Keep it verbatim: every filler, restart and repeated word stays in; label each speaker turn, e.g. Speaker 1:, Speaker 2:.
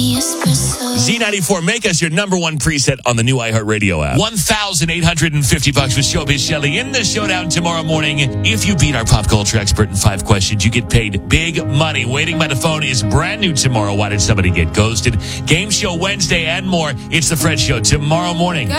Speaker 1: Z ninety-four, make us your number one preset on the new iHeartRadio app. one thousand eight hundred fifty bucks with Showbiz Shelley in the showdown tomorrow morning. If you beat our pop culture expert in five questions, you get paid big money. Waiting by the Phone is brand new tomorrow. Why Did Somebody Get Ghosted? Game Show Wednesday and more. It's The Fred Show tomorrow morning.